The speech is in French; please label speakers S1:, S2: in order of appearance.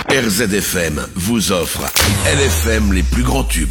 S1: RZFM vous offre LFM les plus grands tubes.